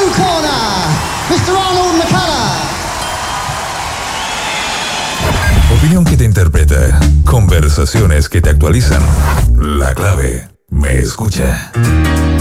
blue corner, Mr. Arnold McCullough. Opinión que te interpreta, conversaciones que te actualizan. La clave, me escucha.